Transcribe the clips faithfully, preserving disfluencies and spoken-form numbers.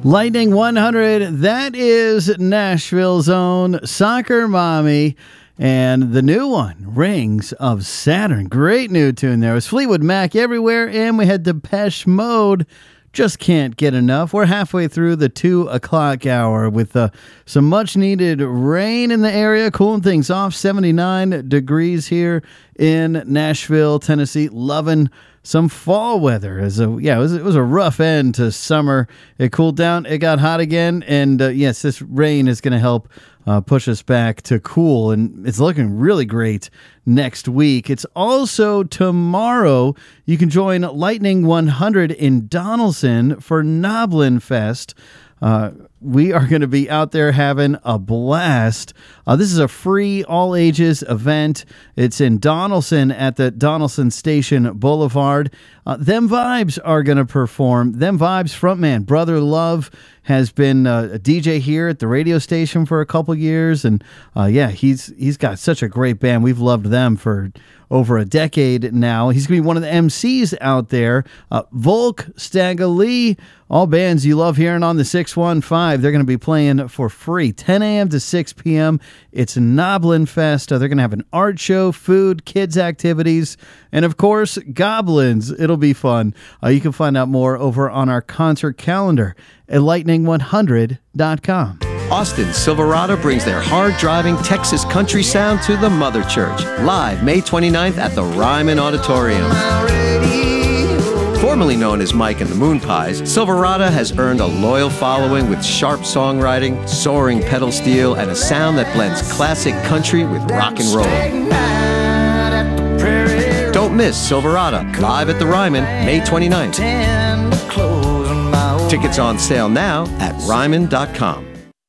Lightning one hundred, that is Nashville's own Soccer Mommy. And the new one, Rings of Saturn. Great new tune there. It was Fleetwood Mac everywhere, and we had Depeche Mode. Just can't get enough. We're halfway through the two o'clock hour with uh, some much-needed rain in the area, cooling things off. seventy-nine degrees here in Nashville, Tennessee. Loving some fall weather. As a, yeah, it was, it was a rough end to summer. It cooled down. It got hot again. And, uh, yes, this rain is going to help uh, push us back to cool. And it's looking really great next week. It's also tomorrow. You can join Lightning one hundred in Donaldson for Noblin Fest. Uh, we are going to be out there having a blast. Uh, this is a free all-ages event. It's in Donaldson at the Donaldson Station Boulevard. Uh, Them Vibes are going to perform. Them Vibes frontman Brother Love has been uh, a D J here at the radio station for a couple years. And uh, yeah, he's he's got such a great band. We've loved them for over a decade now. He's going to be one of the M Cs out there. Uh, Volk, Stagger Lee, all bands you love hearing on the six one five. They're going to be playing for free, ten a.m. to six p.m. It's Noblin Fest. Uh, they're going to have an art show, food, kids activities, and of course, goblins. It'll be fun. Uh, you can find out more over on our concert calendar at lightning one hundred dot com. Austin Silverado brings their hard-driving Texas country sound to the Mother Church. Live May twenty-ninth at the Ryman Auditorium. Formerly known as Mike and the Moon Pies, Silverado has earned a loyal following with sharp songwriting, soaring pedal steel, and a sound that blends classic country with rock and roll. Don't miss Silverado, live at the Ryman, May twenty-ninth. Tickets on sale now at ryman dot com.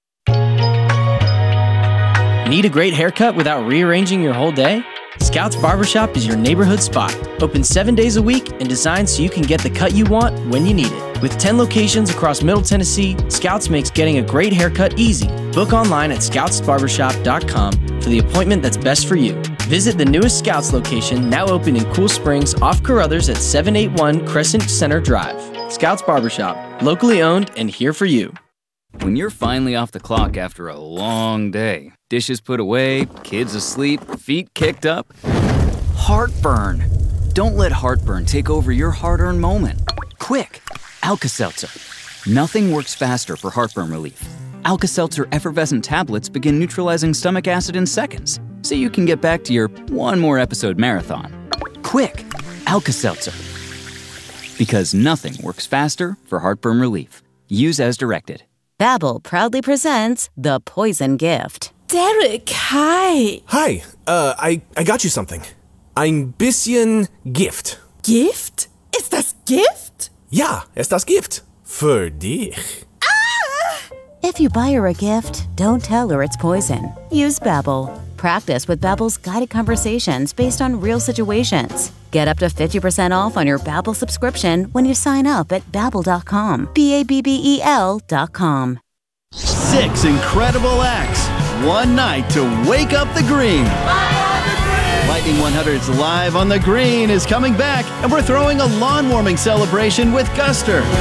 Need a great haircut without rearranging your whole day? Scouts Barbershop is your neighborhood spot. Open seven days a week and designed so you can get the cut you want when you need it. With ten locations across Middle Tennessee, Scouts makes getting a great haircut easy. Book online at scouts barbershop dot com for the appointment that's best for you. Visit the newest Scouts location, now open in Cool Springs off Carruthers at seven eighty-one Crescent Center Drive. Scouts Barbershop, locally owned and here for you. When you're finally off the clock after a long day, dishes put away, kids asleep, feet kicked up, heartburn. Don't let heartburn take over your hard-earned moment. Quick, Alka-Seltzer. Nothing works faster for heartburn relief. Alka-Seltzer effervescent tablets begin neutralizing stomach acid in seconds, so you can get back to your one more episode marathon. Quick, Alka-Seltzer. Because nothing works faster for heartburn relief. Use as directed. Babbel proudly presents The Poison Gift. Derek, hi. Hi, uh, I, I got you something. Ein bisschen Gift. Gift? Ist das Gift? Ja, ist das Gift. Für dich. Ah! If you buy her a gift, don't tell her it's poison. Use Babbel. Practice with Babbel's guided conversations based on real situations. Get up to fifty percent off on your Babbel subscription when you sign up at babbel dot com. B A B B E L dot com. Six incredible acts, one night to wake up the green. Lightning one hundred's Live on the Green is coming back, and we're throwing a lawn warming celebration with Guster.